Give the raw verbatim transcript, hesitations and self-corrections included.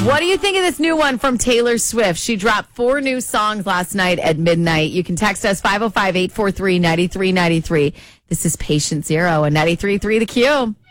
What do you think of this new one from Taylor Swift? She dropped four new songs last night at midnight. You can text us five oh five, eight four three, nine three nine three. This is Patient Zero and ninety-three point three The Q.